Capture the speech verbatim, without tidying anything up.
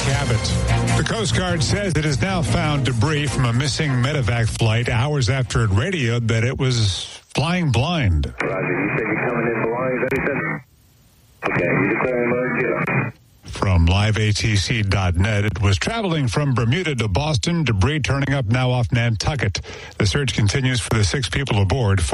Cabot. The Coast Guard says it has now found debris from a missing medevac flight hours after it radioed that it was flying blind. Roger, you said you're coming in blind, is that what you said? Okay, you declaring emergency. From live A T C dot net, it was traveling from Bermuda to Boston, debris turning up now off Nantucket. The search continues for the six people aboard.